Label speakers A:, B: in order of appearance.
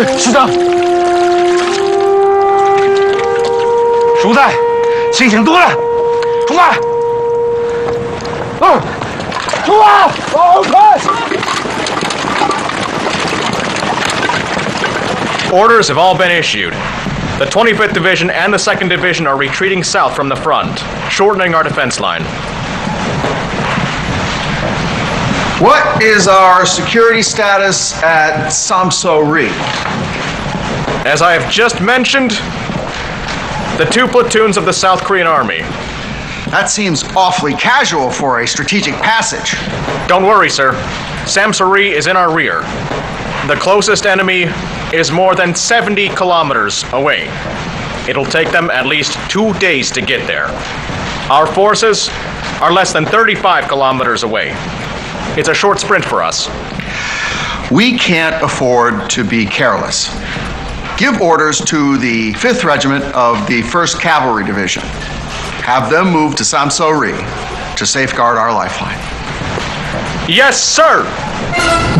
A: 师长，鼠仔，清醒多了，出发！出发！快！
B: Orders have all been issued. The 25th Division and the 2nd Division are retreating south from the front, shortening our defense line.
C: What is our security status at Samso-ri?
B: As I have just mentioned, the 2 platoons of the South Korean Army.
C: That seems awfully casual for a strategic passage.
B: Don't worry, sir. Samso-ri is in our rear. The closest enemy is more than 70 kilometers away. It'll take them at least 2 days to get there. Our forces are less than 35 kilometers away. It's a short sprint for us.
C: We can't afford to be careless. Give orders to the 5th Regiment of the 1st Cavalry Division. Have them move to Samso-ri to safeguard our lifeline.
B: Yes, sir!